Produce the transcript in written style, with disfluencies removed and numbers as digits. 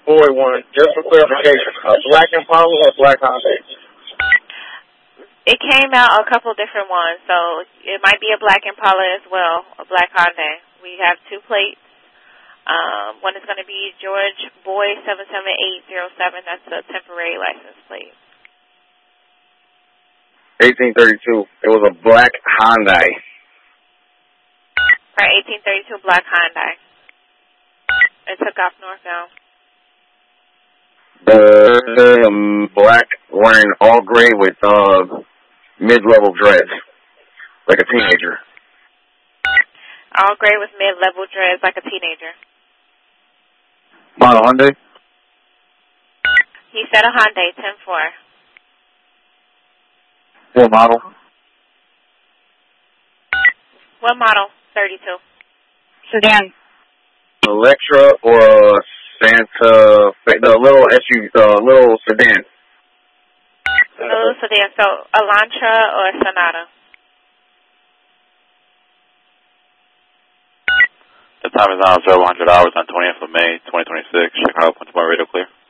Boy one, just for clarification, a black Impala or black Hyundai? It came out a couple different ones, so it might be a black Impala as well, a black Hyundai. We have 2 plates. One is going to be George Boy 77807. That's a temporary license plate. 1832. It was a black Hyundai. Right, 1832 black Hyundai. It took off northbound. The black wearing all gray with mid-level dreads, like a teenager. All gray with mid-level dreads like a teenager. Model Hyundai? He said a Hyundai 10-4. What model? What model? 32. Sedan. Electra or Santa Fe, the little SUV, little sedan. Little sedan. So Elantra or Sonata? The time is now 0100 hours on 20th of May, 2026. Chicago, Point to Bar Radio clear.